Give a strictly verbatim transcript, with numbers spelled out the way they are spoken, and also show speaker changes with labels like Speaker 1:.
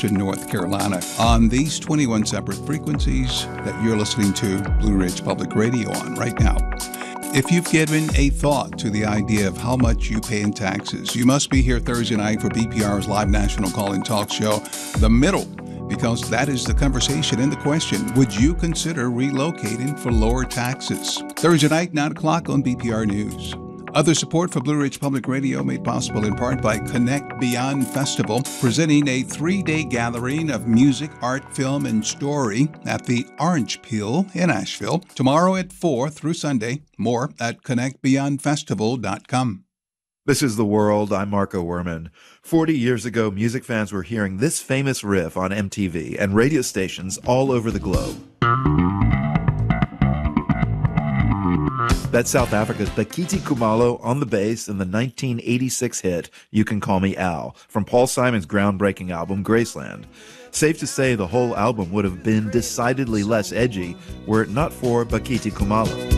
Speaker 1: Western North Carolina on these twenty-one separate frequencies that you're listening to Blue Ridge Public Radio on right now. If you've given a thought to the idea of how much you pay in taxes, you must be here Thursday night for B P R's live national call-in talk show, The Middle, because that is the conversation and the question. Would you consider relocating for lower taxes? Thursday night, nine o'clock on B P R News. Other support for Blue Ridge Public Radio made possible in part by Connect Beyond Festival, presenting a three-day gathering of music, art, film, and story at the Orange Peel in Asheville, tomorrow at four through Sunday. More at connect beyond festival dot com.
Speaker 2: This is The World. I'm Marco Werman. Forty years ago, music fans were hearing this famous riff on M T V and radio stations all over the globe. That's South Africa's Bakiti Khumalo on the bass in the nineteen eighty-six hit You Can Call Me Al from Paul Simon's groundbreaking album Graceland. Safe to say the whole album would have been decidedly less edgy were it not for Bakiti Khumalo.